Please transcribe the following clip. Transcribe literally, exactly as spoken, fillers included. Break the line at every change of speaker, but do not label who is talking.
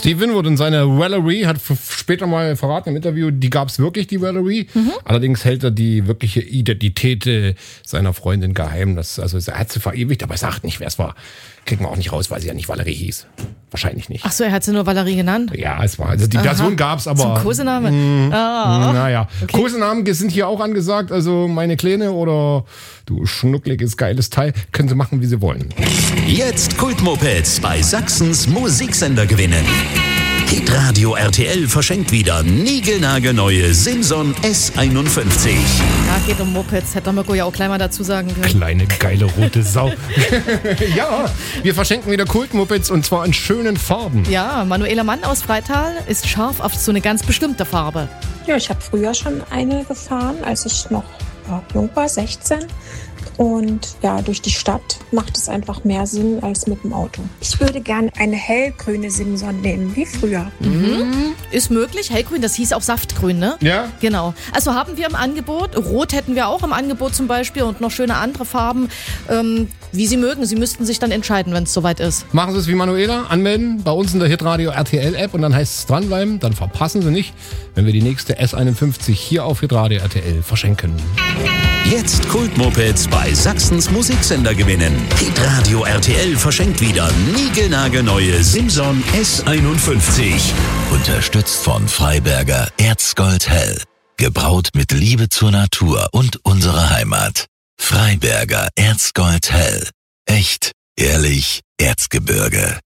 Steve Winwood und seine Valerie hat später mal verraten im Interview, die gab es wirklich, die Valerie. Mhm. Allerdings hält er die wirkliche Identität äh, seiner Freundin geheim. Das, also er hat sie verewigt, aber er sagt nicht, wer es war. Kriegen wir auch nicht raus, weil sie ja nicht Valerie hieß. Wahrscheinlich nicht.
Ach so, er hat sie nur Valerie genannt?
Ja, es war. Also die Aha. Person gab's, aber.
Zum Kosename?
Mh,
oh.
Naja.
Okay.
Kosenamen sind hier auch angesagt. Also meine Kleine oder du schnuckliges, geiles Teil. Können sie machen, wie sie wollen.
Jetzt Kultmopeds bei Sachsens Musiksender gewinnen. Hitradio R T L verschenkt wieder niegelnagelneue Simson S einundfünfzig.
Ja, geht um Mopeds. Hätte Mirko ja auch gleich mal dazu sagen können.
Kleine, geile, rote Sau. Ja, wir verschenken wieder Kultmopeds und zwar in schönen Farben.
Ja, Manuela Mann aus Freital ist scharf auf so eine ganz bestimmte Farbe.
Ja, ich habe früher schon eine gefahren, als ich noch ja, jung war, sechzehn. Und ja, durch die Stadt macht es einfach mehr Sinn als mit dem Auto. Ich würde gerne eine hellgrüne Simson nehmen, wie früher.
Mhm. Ist möglich. Hellgrün, das hieß auch Saftgrün, ne?
Ja.
Genau. Also haben wir im Angebot. Rot hätten wir auch im Angebot zum Beispiel und noch schöne andere Farben, ähm, wie Sie mögen. Sie müssten sich dann entscheiden, wenn es soweit ist.
Machen Sie es wie Manuela, anmelden bei uns in der Hitradio R T L App und dann heißt es dranbleiben. Dann verpassen Sie nicht, wenn wir die nächste S einundfünfzig hier auf Hitradio R T L verschenken.
Jetzt Kultmopeds bei Sachsens Musiksender gewinnen. Hitradio R T L verschenkt wieder niegelnagelneue Simson S einundfünfzig. Unterstützt von Freiberger Erzgold Hell. Gebraut mit Liebe zur Natur und unserer Heimat. Freiberger Erzgold Hell. Echt, ehrlich, Erzgebirge.